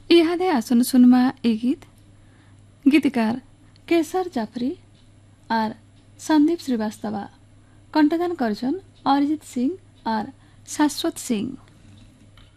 इहादे आसन सुनमा ए गीत गीतकार केशर जाफरी और संदीप श्रीवास्तव कंठदान करछन अरिजित सिंह और शाश्वत सिंह।